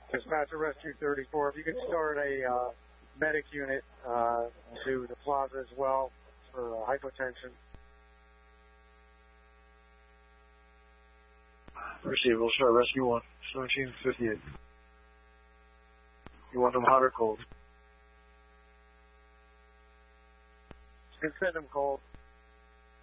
Dispatcher Rescue 34, if you could start a medic unit to the plaza as well for hypotension. Receive, we'll start Rescue 1, 1758. You want them hot or cold? You can send them cold.